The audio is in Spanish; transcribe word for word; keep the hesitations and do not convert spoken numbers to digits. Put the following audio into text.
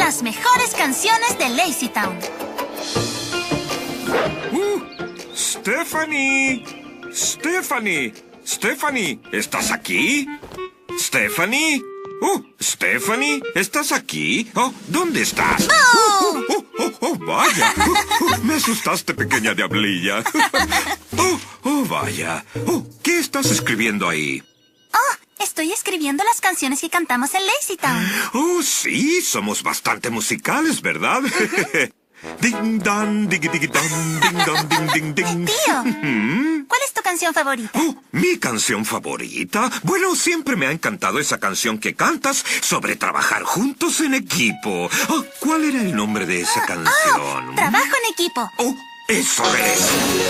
Las mejores canciones de Lazy Town. Uh, Stephanie. Stephanie. Stephanie, ¿estás aquí? Stephanie. Oh, Stephanie, ¿estás aquí? Oh, ¿dónde estás? ¡Oh! Oh, oh, oh, oh, vaya. Oh, oh, me asustaste, pequeña diablilla. Oh, oh, vaya. Oh, ¿qué estás escribiendo ahí? Oh, estoy escribiendo las canciones que cantamos en Lazy Town. Oh, sí, somos bastante musicales, ¿verdad? Ding, dan, digi, digi, dan, ding, dan, ding, ding, ding. Tío, ¿cuál es tu canción favorita? Oh, ¿mi canción favorita? Bueno, siempre me ha encantado esa canción que cantas sobre trabajar juntos en equipo. Oh, ¿cuál era el nombre de esa canción? Trabajo en equipo. Oh, eso es.